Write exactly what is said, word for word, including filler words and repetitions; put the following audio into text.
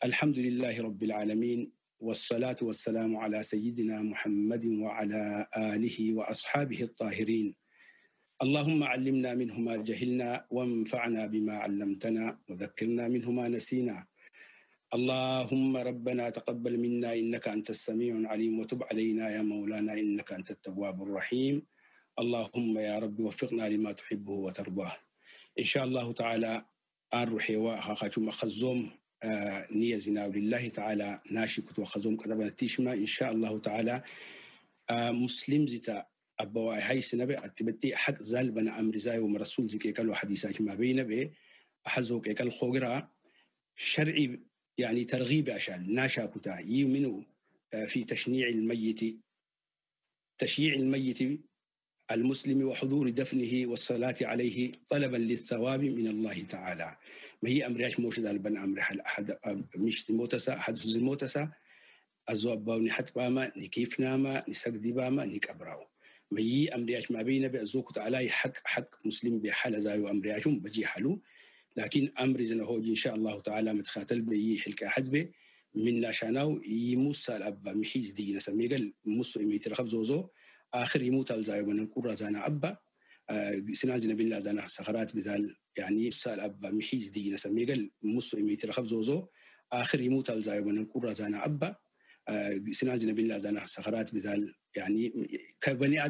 الحمد لله رب العالمين، والصلاة والسلام على سيدنا محمد وعلى آله وأصحابه الطاهرين. اللهم علمنا منه ما جهلنا، وانفعنا بما علمتنا، وذكرنا منه ما نسينا. اللهم ربنا تقبل منا إنك أنت السميع العليم، وتب علينا يا مولانا إنك أنت التواب الرحيم. اللهم يا رب وفقنا لما تحبه وترضاه إن شاء الله تعالى. أروحي وخاخاتم أخزوم آه نية زناو لله تعالى ناشكت وخزوم كتبنا التيشما إن شاء الله تعالى. آه مسلم زتا أبوا هاي سنبي أتبتي حق زالبنا أمر زاي ومرسول زكي كلو حديثات ما بين به أحزوك كل خوجرة شرعي، يعني ترغيب عشان ناشا كتا يؤمنوا في تشنيع الميت، تشييع الميت المسلم وحضور دفنه والصلاة عليه طلبا للثواب من الله تعالى. ما هي أمرياش موشد البن أمر أحد مش موتسا أحد فوز الموتسا أزواب باوني حتى باما نكيف ناما نسقدي باما نكبراو. ما هي أمرياش ما بين بأزوك تعالى حق حق مسلم بحال زايو أمرياشهم بجي حلو، لكن أمر زنا هو إن شاء الله تعالى متخاتل بي حلك أحد به من ناشاناو يموسى الأب محيز دي نسمي قال موسى يميت الخبزوزو آخر يموت الزايو من القرى زانا أبا آه سنازنا بالله زانا سخرات بذال، يعني موسى الأب محيز دي نسمي قال موسى يميت الخبزوزو آخر يموت الزايو من القرى زانا أبا آه سنازنا بالله زانا سخرات بذال، يعني كبني